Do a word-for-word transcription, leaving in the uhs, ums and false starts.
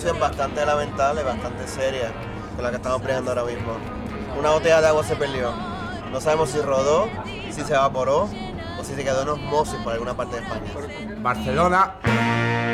situación bastante lamentable, bastante seria, con la que estamos peleando ahora mismo. Una botella de agua se perdió. No sabemos si rodó, si se evaporó o si se quedó en osmosis por alguna parte de España. Barcelona.